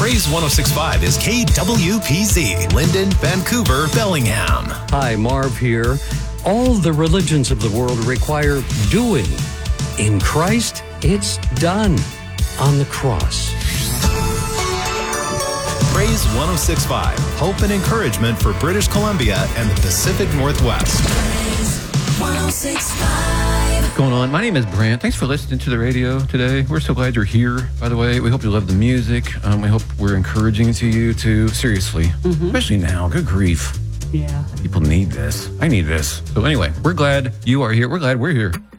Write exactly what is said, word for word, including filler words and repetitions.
Praise one oh six point five is K W P Z, Linden, Vancouver, Bellingham. Hi, Marv here. All the religions of the world require doing. In Christ, it's done on the cross. Praise one oh six point five, hope and encouragement for British Columbia and the Pacific Northwest. Praise one oh six point five. What's going on? My name is Brant. Thanks for listening to the radio today. We're so glad you're here, by the way. We hope you love the music. Um, we hope we're encouraging to you, too. Seriously. Mm-hmm. Especially now. Good grief. Yeah. People need this. I need this. So anyway, we're glad you are here. We're glad we're here.